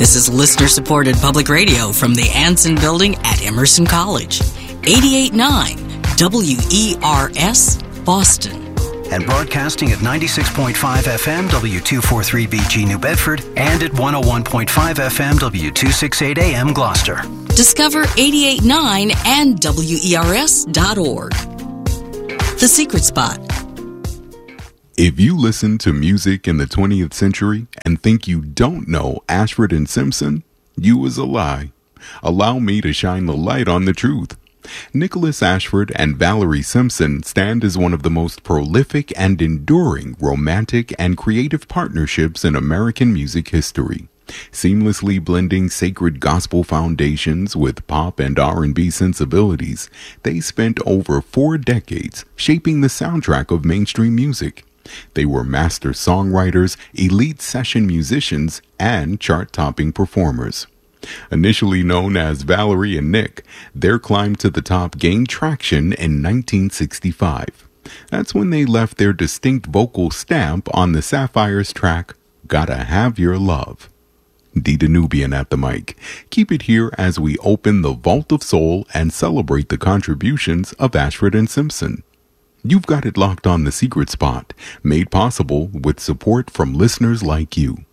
This is listener-supported public radio from the Anson Building at Emerson College. 88.9 WERS, Boston. And broadcasting at 96.5 FM W243BG New Bedford and at 101.5 FM W268 AM Gloucester. Discover 88.9 and WERS.org. The Secret Spot. If you listen to music in the 20th century and think you don't know Ashford and Simpson, you is a lie. Allow me to shine the light on the truth. Nicholas Ashford and Valerie Simpson stand as one of the most prolific and enduring romantic and creative partnerships in American music history. Seamlessly blending sacred gospel foundations with pop and R&B sensibilities, they spent over 4 decades shaping the soundtrack of mainstream music. They were master songwriters, elite session musicians, and chart-topping performers. Initially known as Valerie and Nick, their climb to the top gained traction in 1965. That's when they left their distinct vocal stamp on the Sapphires track, Gotta Have Your Love. D. Danubian at the mic. Keep it here as we open the Vault of Soul and celebrate the contributions of Ashford and Simpson. You've got it locked on The Secret Spot, made possible with support from listeners like you.